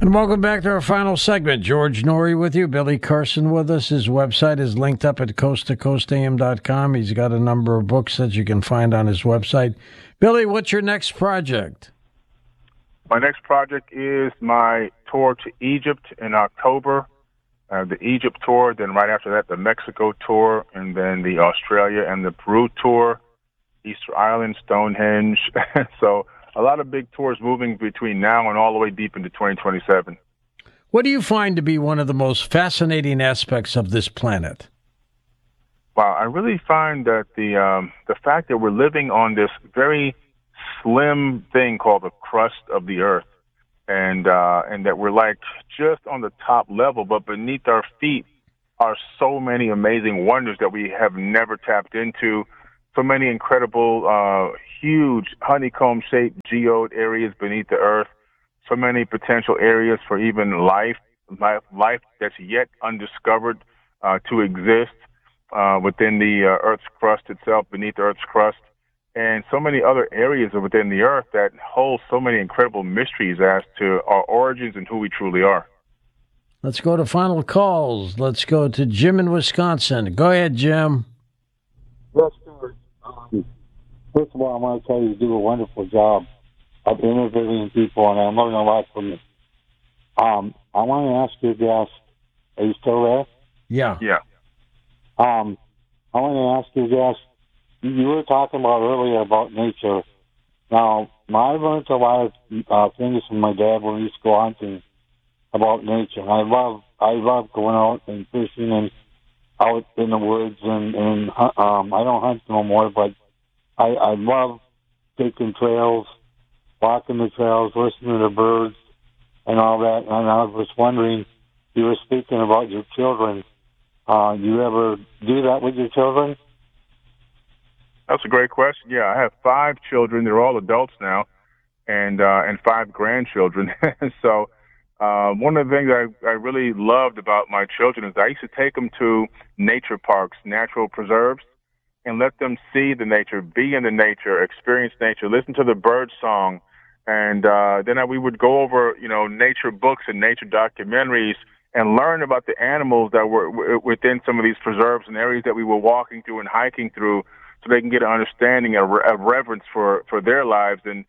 And welcome back to our final segment. George Noory with you, Billy Carson with us. His website is linked up at coasttocoastam.com. He's got a number of books that you can find on his website. Billy, what's your next project? My next project is my tour to Egypt in October, the Egypt tour, then right after that the Mexico tour, and then the Australia and the Peru tour, Easter Island, Stonehenge. So a lot of big tours moving between now and all the way deep into 2027. What do you find to be one of the most fascinating aspects of this planet? Wow, I really find that the fact that we're living on this very slim thing called the crust of the earth, and that we're like just on the top level, but beneath our feet are so many amazing wonders that we have never tapped into. So many incredible, huge honeycomb-shaped geode areas beneath the earth. So many potential areas for even life that's yet undiscovered to exist within the Earth's crust itself, beneath the Earth's crust. And so many other areas within the Earth that hold so many incredible mysteries as to our origins and who we truly are. Let's go to final calls. Let's go to Jim in Wisconsin. Go ahead, Jim. Yes, Stuart. First of all, I want to tell you do a wonderful job of interviewing people, and I'm learning a lot from you. I want to ask your guest, are you still there? Yeah. Yeah. I want to ask your guest, you were talking about earlier about nature. Now, I learned a lot of things from my dad when we used to go hunting about nature. I love going out and fishing and out in the woods, and I don't hunt no more, but I love taking trails, walking the trails, listening to the birds and all that. And I was wondering, you were speaking about your children. You ever do that with your children? That's a great question. Yeah, I have 5 children. They're all adults now, and 5 grandchildren. So one of the things I really loved about my children is I used to take them to nature parks, natural preserves, and let them see the nature, be in the nature, experience nature, listen to the bird song. And then we would go over, nature books and nature documentaries and learn about the animals that were within some of these preserves and areas that we were walking through and hiking through, so they can get an understanding of reverence for their lives and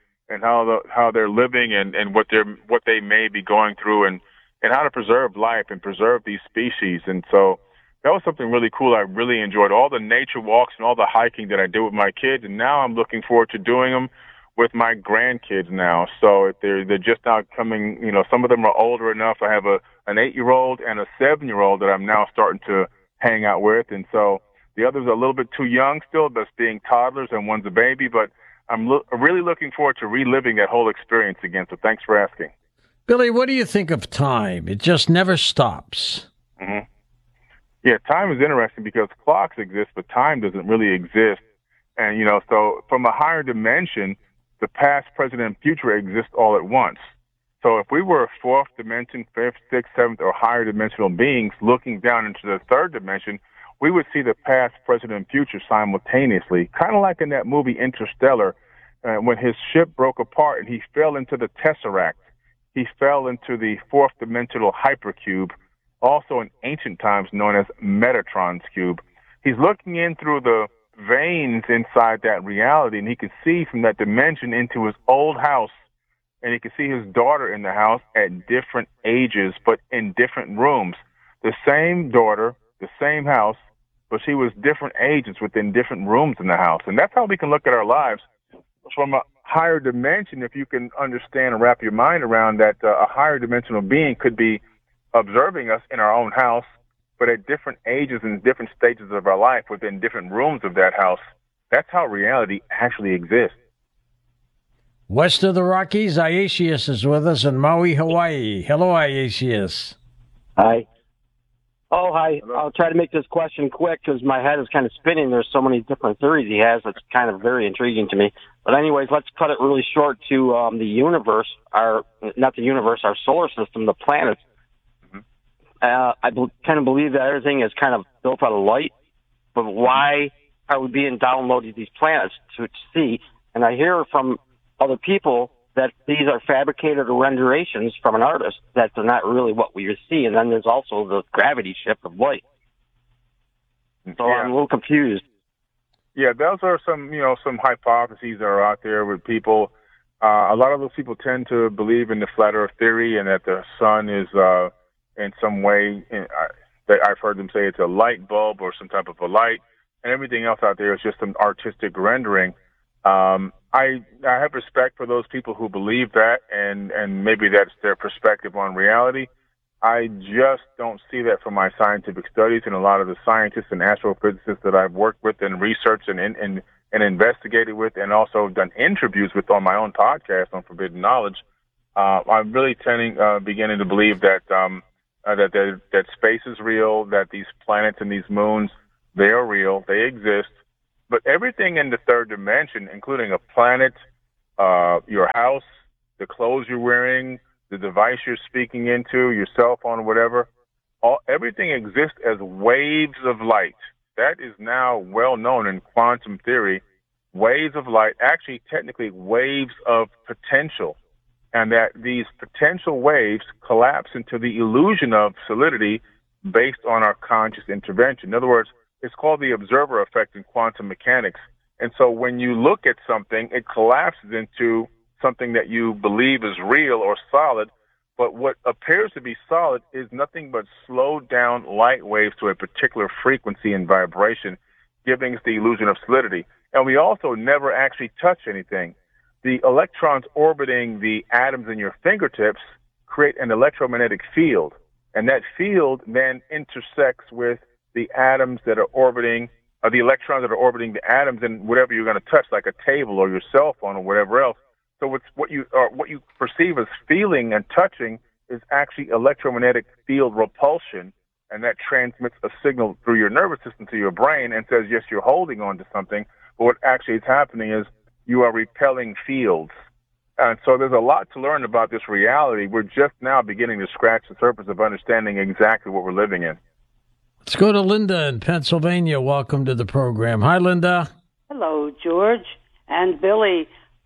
how they're living and what they may be going through and how to preserve life and preserve these species. And so that was something really cool. I really enjoyed all the nature walks and all the hiking that I did with my kids, and now I'm looking forward to doing them with my grandkids now. So they're just now coming, some of them are older enough. I have an 8-year-old and a 7-year-old that I'm now starting to hang out with, and so the others are a little bit too young still, just being toddlers, and one's a baby, but I'm really looking forward to reliving that whole experience again, so thanks for asking. Billy, what do you think of time? It just never stops. Mm-hmm. Yeah, time is interesting because clocks exist, but time doesn't really exist. And, so from a higher dimension, the past, present, and future exist all at once. So if we were a 4th dimension, 5th, 6th, 7th, or higher dimensional beings looking down into the 3rd dimension, we would see the past, present, and future simultaneously, kind of like in that movie Interstellar, when his ship broke apart and he fell into the Tesseract. He fell into the 4th dimensional hypercube, also in ancient times known as Metatron's cube. He's looking in through the veins inside that reality, and he can see from that dimension into his old house, and he can see his daughter in the house at different ages, but in different rooms. The same daughter, the same house, but she was different ages within different rooms in the house. And that's how we can look at our lives from a higher dimension. If you can understand and wrap your mind around that, a higher dimensional being could be observing us in our own house, but at different ages and different stages of our life within different rooms of that house. That's how reality actually exists. West of the Rockies, Iasius is with us in Maui, Hawaii. Hello, Iasius. Hi. Oh, hi. Hello. I'll try to make this question quick because my head is kind of spinning. There's so many different theories he has. It's kind of very intriguing to me. But anyways, let's cut it really short to the universe, our solar system, the planets. I kind of believe that everything is kind of built out of light, but why are we being downloaded these planets to see? And I hear from other people that these are fabricated renditions from an artist. That's not really what we see. And then there's also the gravity shift of light. So I'm a little confused. Yeah, those are some hypotheses that are out there with people. A lot of those people tend to believe in the flat Earth theory and that the sun is in some way, I've heard them say it's a light bulb or some type of a light, and everything else out there is just an artistic rendering. I have respect for those people who believe that, and maybe that's their perspective on reality. I just don't see that from my scientific studies, and a lot of the scientists and astrophysicists that I've worked with and researched and investigated with, and also done interviews with on my own podcast on Forbidden Knowledge. I'm really beginning to believe that that space is real, that these planets and these moons, they are real, they exist. But everything in the third dimension, including a planet, your house, the clothes you're wearing, the device you're speaking into, your cell phone, whatever, everything exists as waves of light. That is now well known in quantum theory. Waves of light, actually technically waves of potential, and that these potential waves collapse into the illusion of solidity based on our conscious intervention. In other words, it's called the observer effect in quantum mechanics. And so when you look at something, it collapses into something that you believe is real or solid, but what appears to be solid is nothing but slowed down light waves to a particular frequency and vibration, giving us the illusion of solidity. And we also never actually touch anything. The electrons orbiting the atoms in your fingertips create an electromagnetic field, and that field then intersects with the atoms that are orbiting, or the electrons that are orbiting the atoms in whatever you're going to touch, like a table or your cell phone or whatever else. So it's what you perceive as feeling and touching is actually electromagnetic field repulsion, and that transmits a signal through your nervous system to your brain and says, yes, you're holding on to something, but what actually is happening is you are repelling fields. And so there's a lot to learn about this reality. We're just now beginning to scratch the surface of understanding exactly what we're living in. Let's go to Linda in Pennsylvania. Welcome to the program. Hi, Linda. Hello, George and Billy.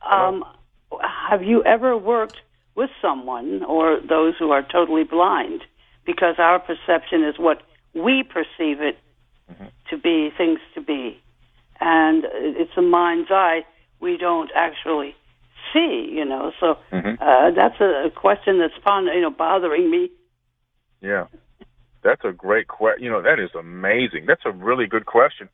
Have you ever worked with someone or those who are totally blind? Because our perception is what we perceive it to be, things to be. And it's a mind's eye. We don't actually see, So that's a question that's bothering me. Yeah. That's a great question. That is amazing. That's a really good question.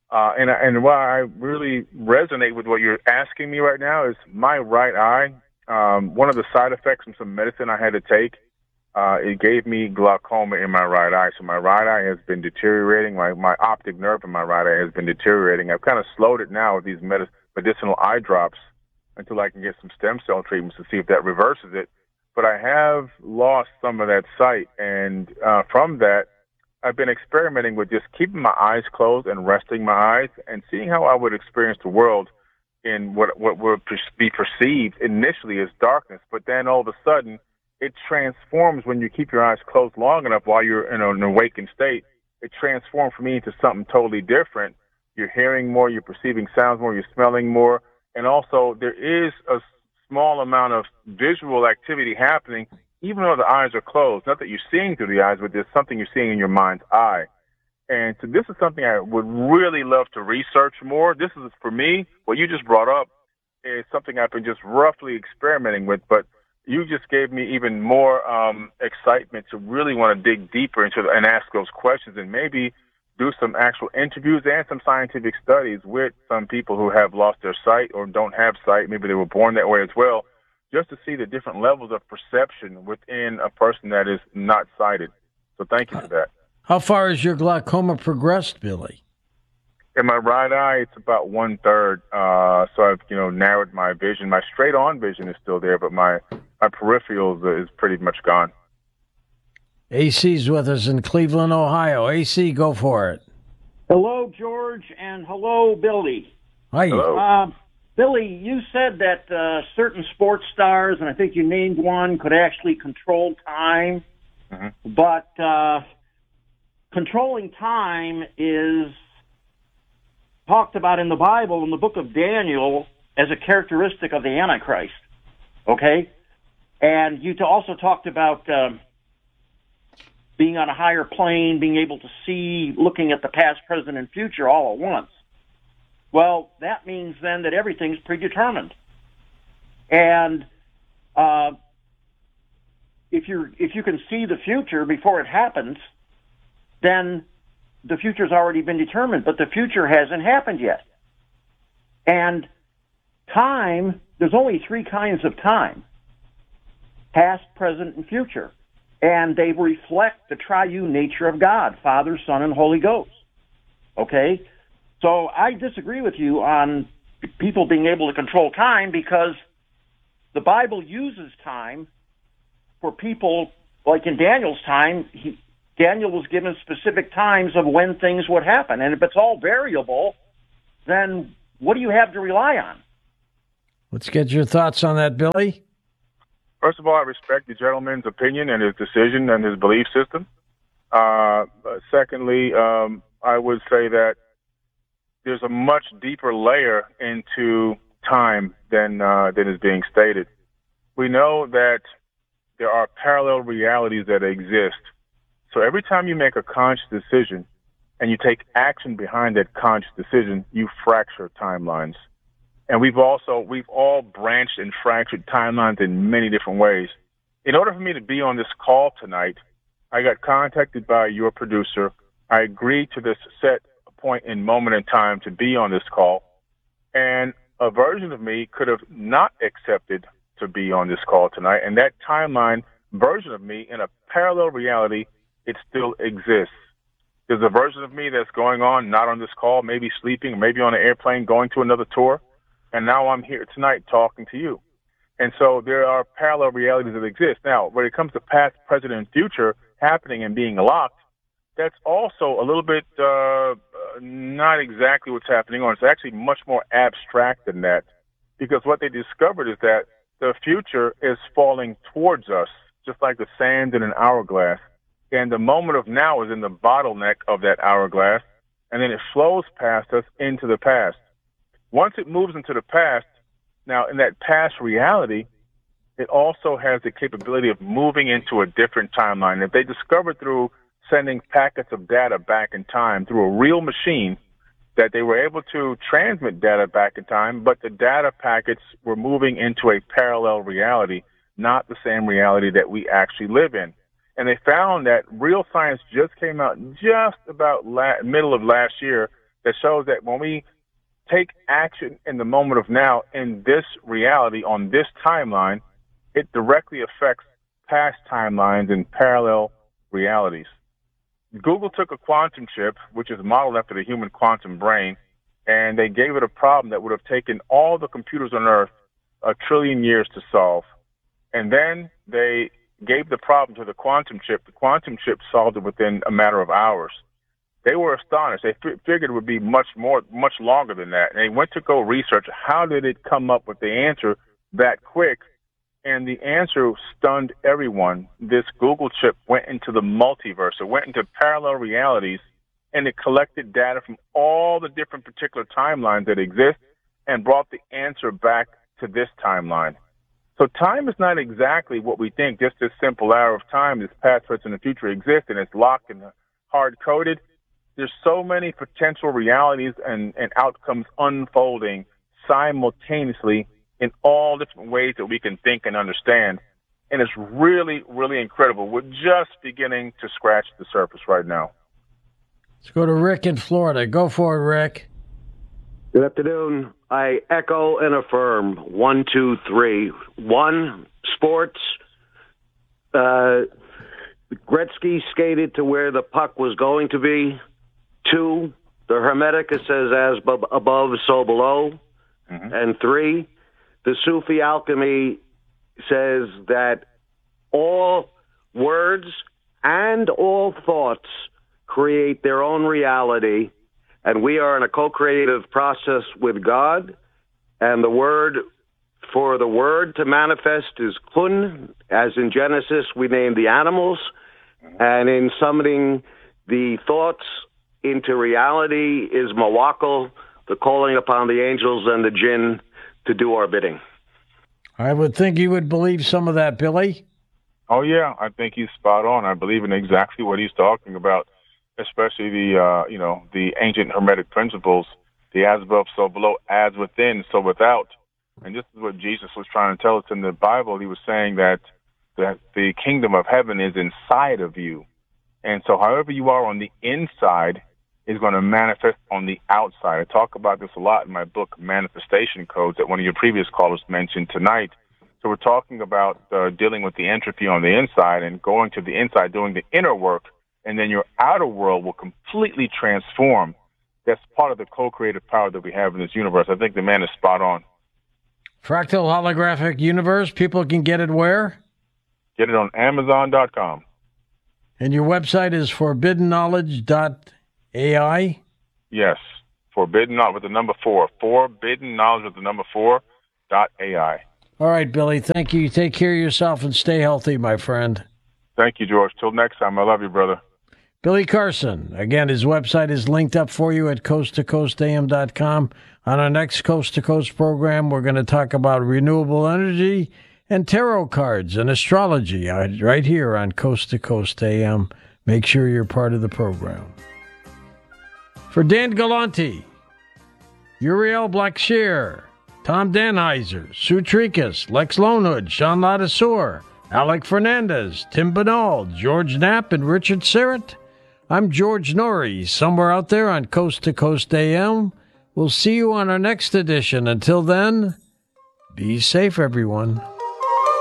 And why I really resonate with what you're asking me right now is my right eye. One of the side effects from some medicine I had to take, it gave me glaucoma in my right eye. So my right eye has been deteriorating. My optic nerve in my right eye has been deteriorating. I've kind of slowed it now with these medicinal eye drops until I can get some stem cell treatments to see if that reverses it. But I have lost some of that sight, and from that, I've been experimenting with just keeping my eyes closed and resting my eyes and seeing how I would experience the world in what would be perceived initially as darkness, but then all of a sudden it transforms when you keep your eyes closed long enough while you're in an awakened state. It transforms for me into something totally different. You're hearing more, you're perceiving sounds more, you're smelling more, and also there is a small amount of visual activity happening, even though the eyes are closed. Not that you're seeing through the eyes, but there's something you're seeing in your mind's eye. And so this is something I would really love to research more. This is, for me, what you just brought up is something I've been just roughly experimenting with, but you just gave me even more excitement to really want to dig deeper into and ask those questions and maybe do some actual interviews and some scientific studies with some people who have lost their sight or don't have sight. Maybe they were born that way as well, just to see the different levels of perception within a person that is not sighted. So thank you for that. How far has your glaucoma progressed, Billy? In my right eye, it's about 1/3. So I've, narrowed my vision. My straight-on vision is still there, but my peripheral is pretty much gone. AC's with us in Cleveland, Ohio. AC, go for it. Hello, George, and hello, Billy. Hi. Hello. Billy, you said that certain sports stars, and I think you named one, could actually control time. Mm-hmm. But controlling time is talked about in the Bible, in the book of Daniel, as a characteristic of the Antichrist. Okay? And you also talked about being on a higher plane, being able to see, looking at the past, present, and future all at once. Well, that means then that everything's predetermined. And if you can see the future before it happens, then the future's already been determined, but the future hasn't happened yet. And time, there's only three kinds of time: past, present, and future. And they reflect the triune nature of God, Father, Son, and Holy Ghost. Okay? So I disagree with you on people being able to control time, because the Bible uses time for people, like in Daniel's time. Daniel was given specific times of when things would happen. And if it's all variable, then what do you have to rely on? Let's get your thoughts on that, Billy. First of all, I respect the gentleman's opinion and his decision and his belief system. Secondly, I would say that there's a much deeper layer into time than is being stated. We know that there are parallel realities that exist. So every time you make a conscious decision and you take action behind that conscious decision, you fracture timelines. And we've all branched and fractured timelines in many different ways. In order for me to be on this call tonight, I got contacted by your producer. I agreed to this set point in moment in time to be on this call. And a version of me could have not accepted to be on this call tonight. And that timeline version of me in a parallel reality, it still exists. There's a version of me that's going on, not on this call, maybe sleeping, maybe on an airplane, going to another tour. And now I'm here tonight talking to you. And so there are parallel realities that exist. Now, when it comes to past, present, and future happening and being locked, that's also a little bit not exactly what's happening on. It's actually much more abstract than that, because what they discovered is that the future is falling towards us, just like the sand in an hourglass. And the moment of now is in the bottleneck of that hourglass, and then it flows past us into the past. Once it moves into the past, now in that past reality, it also has the capability of moving into a different timeline. If they discovered through sending packets of data back in time through a real machine that they were able to transmit data back in time, but the data packets were moving into a parallel reality, not the same reality that we actually live in. And they found that real science just came out just about middle of last year that shows that when we take action in the moment of now in this reality on this timeline, it directly affects past timelines and parallel realities. Google took a quantum chip, which is modeled after the human quantum brain, and they gave it a problem that would have taken all the computers on Earth 1 trillion years to solve. And then they gave the problem to the quantum chip. The quantum chip solved it within a matter of hours. They were astonished. They figured it would be much longer than that. And they went to go research how did it come up with the answer that quick. And the answer stunned everyone. This Google chip went into the multiverse. It went into parallel realities, and it collected data from all the different particular timelines that exist and brought the answer back to this timeline. So time is not exactly what we think, just this simple hour of time, this past, present, and future exists, and it's locked and hard-coded. There's so many potential realities and outcomes unfolding simultaneously in all different ways that we can think and understand. And it's really, really incredible. We're just beginning to scratch the surface right now. Let's go to Rick in Florida. Go for it, Rick. Good afternoon. I echo and affirm 1, 2, 3. 1, sports. Gretzky skated to where the puck was going to be. 2, the Hermetica says as above, so below. Mm-hmm. And 3, the Sufi alchemy says that all words and all thoughts create their own reality, and we are in a co-creative process with God, and the word for the word to manifest is kun, as in Genesis we name the animals, and in summoning the thoughts into reality is Mawakal, the calling upon the angels and the jinn to do our bidding. I would think you would believe some of that, Billy. Oh, yeah, I think he's spot on. I believe in exactly what he's talking about, especially the ancient Hermetic principles, the as above, so below, as within, so without. And this is what Jesus was trying to tell us in the Bible. He was saying that the kingdom of heaven is inside of you. And so however you are on the inside is going to manifest on the outside. I talk about this a lot in my book, Manifestation Codes, that one of your previous callers mentioned tonight. So we're talking about dealing with the entropy on the inside and going to the inside, doing the inner work, and then your outer world will completely transform. That's part of the co-creative power that we have in this universe. I think the man is spot on. Fractal Holographic Universe, people can get it where? Get it on Amazon.com. And your website is forbiddenknowledge.ai? Yes, Forbidden Knowledge with the number 4. Forbidden Knowledge with the number 4.ai. All right, Billy, thank you. Take care of yourself and stay healthy, my friend. Thank you, George. Till next time, I love you, brother. Billy Carson. Again, his website is linked up for you at coasttocoastam.com. On our next Coast to Coast program, we're going to talk about renewable energy and tarot cards and astrology right here on Coast to Coast AM. Make sure you're part of the program. For Dan Galante, Uriel Blackshear, Tom Danheiser, Sue Trikas, Lex Lonehood, Sean Ladisor, Alec Fernandez, Tim Banal, George Knapp, and Richard Serrett, I'm George Norrie, somewhere out there on Coast to Coast AM. We'll see you on our next edition. Until then, be safe, everyone.